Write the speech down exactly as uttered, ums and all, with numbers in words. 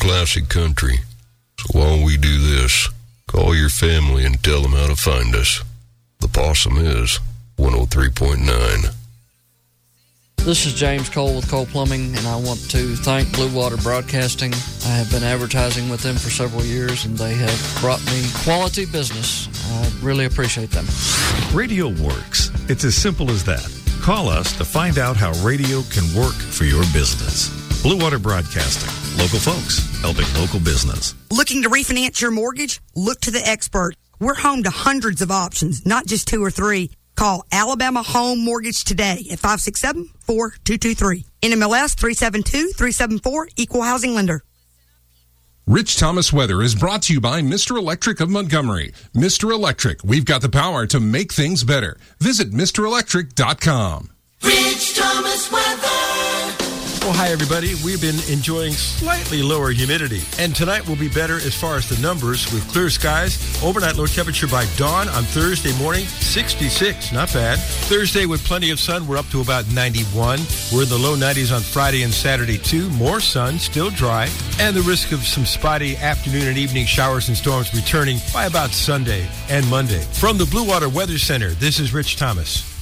classic country. So why don't we do this? Call your family and tell them how to find us. The Possum is one oh three point nine. This is James Cole with Cole Plumbing, and I want to thank Blue Water Broadcasting. I have been advertising with them for several years, and they have brought me quality business. I really appreciate them. Radio works. It's as simple as that. Call us to find out how radio can work for your business. Blue Water Broadcasting. Local folks helping local business. Looking to refinance your mortgage? Look to the expert. We're home to hundreds of options, not just two or three. Call Alabama Home Mortgage today at five six seven, four two two three. N M L S three seven two, three seven four, Equal Housing Lender. Rich Thomas Weather is brought to you by Mister Electric of Montgomery. Mister Electric, we've got the power to make things better. Visit Mister Electric dot com. Rich Thomas Weather. Well, hi, everybody. We've been enjoying slightly lower humidity, and tonight will be better as far as the numbers with clear skies. Overnight low temperature by dawn on Thursday morning, sixty-six. Not bad. Thursday with plenty of sun, we're up to about ninety-one. We're in the low nineties on Friday and Saturday, too. More sun, still dry, and the risk of some spotty afternoon and evening showers and storms returning by about Sunday and Monday. From the Blue Water Weather Center, this is Rich Thomas.